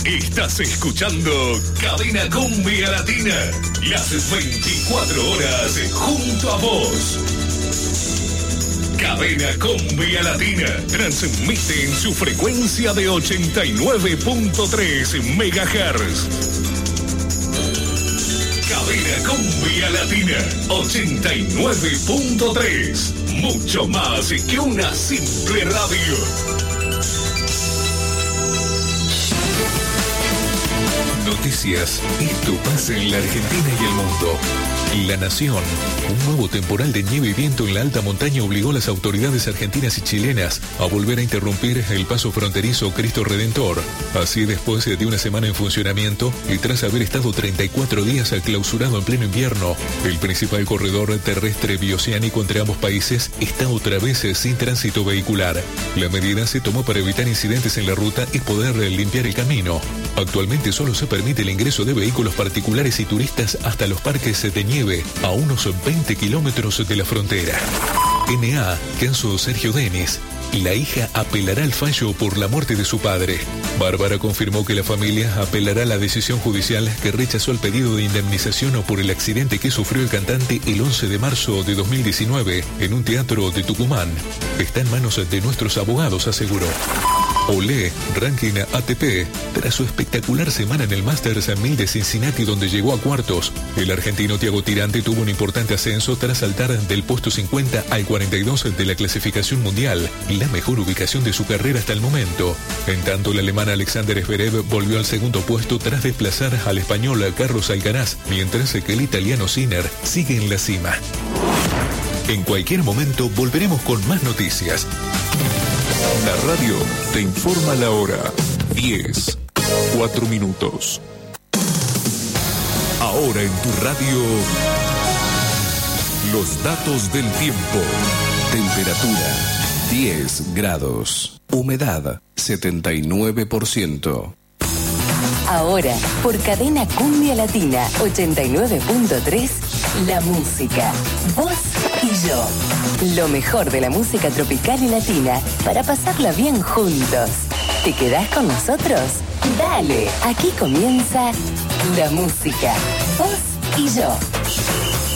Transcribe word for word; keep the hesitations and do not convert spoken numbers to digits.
Estás escuchando Cadena Cumbia Latina. Las veinticuatro horas junto a vos. Cadena Cumbia Latina transmite en su frecuencia de ochenta y nueve punto tres megahertz. Cadena Cumbia Latina ochenta y nueve punto tres. Mucho más que una simple radio. Noticias. Esto pasa en la Argentina y el mundo. La Nación. Un nuevo temporal de nieve y viento en la alta montaña obligó a las autoridades argentinas y chilenas a volver a interrumpir el paso fronterizo Cristo Redentor. Así, después de una semana en funcionamiento y tras haber estado treinta y cuatro días clausurado en pleno invierno, el principal corredor terrestre bioceánico entre ambos países está otra vez sin tránsito vehicular. La medida se tomó para evitar incidentes en la ruta y poder limpiar el camino. Actualmente solo se permite el ingreso de vehículos particulares y turistas hasta los parques de nieve a unos veinte kilómetros de la frontera. N A, caso Sergio Denis. La hija apelará al fallo por la muerte de su padre. Bárbara confirmó que la familia apelará a la decisión judicial que rechazó el pedido de indemnización por el accidente que sufrió el cantante el once de marzo de dos mil diecinueve en un teatro de Tucumán. Está en manos de nuestros abogados, aseguró. Olé, ranking A T P. Tras su espectacular semana en el Masters mil de Cincinnati, donde llegó a cuartos, el argentino Thiago Tirante tuvo un importante ascenso tras saltar del puesto cincuenta al cuarenta y dos de la clasificación mundial, la mejor ubicación de su carrera hasta el momento. En tanto, el alemán Alexander Zverev volvió al segundo puesto tras desplazar al español Carlos Alcaraz, mientras que el italiano Sinner sigue en la cima. En cualquier momento volveremos con más noticias. La radio te informa la hora. diez, cuatro minutos. Ahora en tu radio, los datos del tiempo. Temperatura, diez grados. Humedad, setenta y nueve por ciento. Ahora, por Cadena Cumbia Latina ochenta y nueve punto tres, la música. Vos y yo. Lo mejor de la música tropical y latina para pasarla bien juntos. ¿Te quedás con nosotros? Dale, aquí comienza la música. Vos y yo.